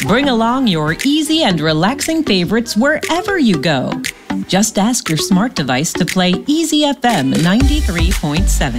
Bring along your easy and relaxing favorites wherever you go. Just ask your smart device to play Easy FM 93.7.